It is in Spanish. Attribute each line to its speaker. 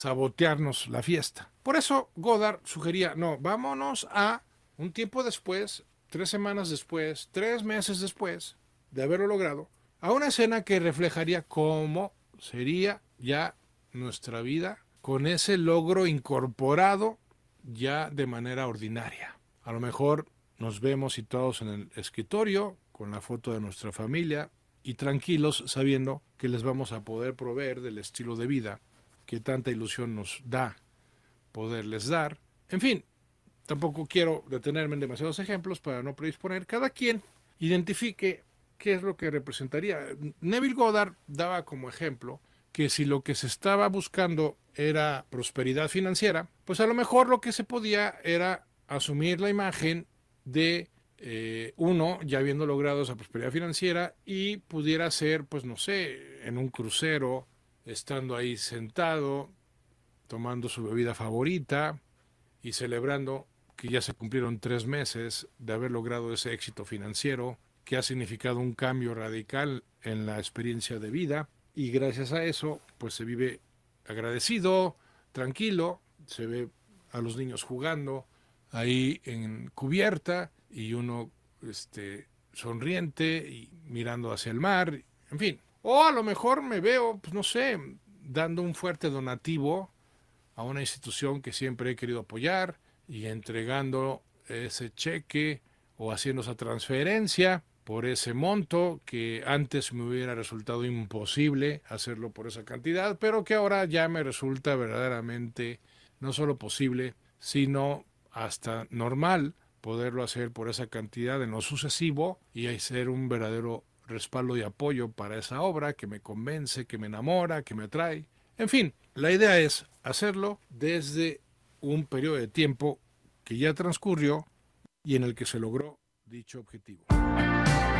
Speaker 1: sabotearnos la fiesta. Por eso Godard sugería, no, vámonos a un tiempo después, 3 semanas después, 3 meses después de haberlo logrado, a una escena que reflejaría cómo sería ya nuestra vida con ese logro incorporado ya de manera ordinaria. A lo mejor nos vemos situados en el escritorio con la foto de nuestra familia y tranquilos sabiendo que les vamos a poder proveer del estilo de vida que tanta ilusión nos da poderles dar. En fin, tampoco quiero detenerme en demasiados ejemplos para no predisponer. Cada quien identifique qué es lo que representaría. Neville Goddard daba como ejemplo que si lo que se estaba buscando era prosperidad financiera, pues a lo mejor lo que se podía era asumir la imagen de uno ya habiendo logrado esa prosperidad financiera y pudiera ser, pues no sé, en un crucero, estando ahí sentado, tomando su bebida favorita y celebrando que ya se cumplieron 3 meses de haber logrado ese éxito financiero que ha significado un cambio radical en la experiencia de vida y gracias a eso pues se vive agradecido, tranquilo, se ve a los niños jugando ahí en cubierta y uno sonriente y mirando hacia el mar, en fin. O a lo mejor me veo, pues no sé, dando un fuerte donativo a una institución que siempre he querido apoyar y entregando ese cheque o haciendo esa transferencia por ese monto que antes me hubiera resultado imposible hacerlo por esa cantidad, pero que ahora ya me resulta verdaderamente no solo posible, sino hasta normal poderlo hacer por esa cantidad en lo sucesivo y ser un verdadero respaldo y apoyo para esa obra que me convence, que me enamora, que me atrae. En fin, la idea es hacerlo desde un periodo de tiempo que ya transcurrió y en el que se logró dicho objetivo.